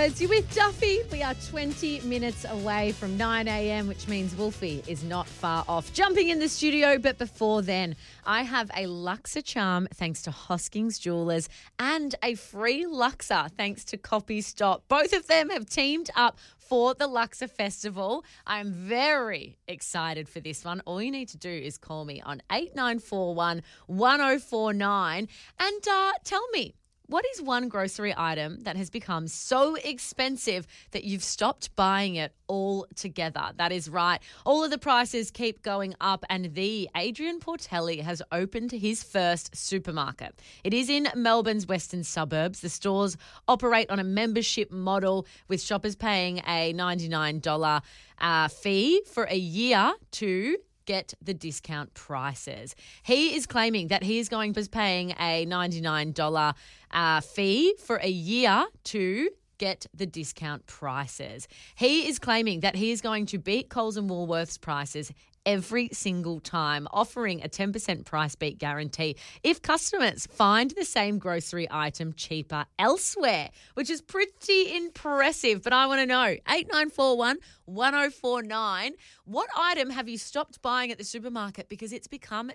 Thursday with Duffy. We are 20 minutes away from 9 a.m, which means Wolfie is not far off jumping in the studio. But before then, I have a Luxor charm thanks to Hoskins Jewelers and a free Luxor thanks to Copy Stop. Both of them have teamed up for the Luxor Festival. I'm very excited for this one. All you need to do is call me on 8941 1049 and tell me, what is one grocery item that has become so expensive that you've stopped buying it altogether? That is right. All of the prices keep going up, and the Adrian Portelli has opened his first supermarket. It is in Melbourne's western suburbs. The stores operate on a membership model with shoppers paying a $99 fee for a year to get the discount prices. He is claiming that he is going to be paying a $99 fee for a year to get the discount prices. He is claiming that he is going to beat Coles and Woolworths prices every single time, offering a 10% price beat guarantee if customers find the same grocery item cheaper elsewhere, which is pretty impressive. But I want to know, 8941 1049, what item have you stopped buying at the supermarket because it's become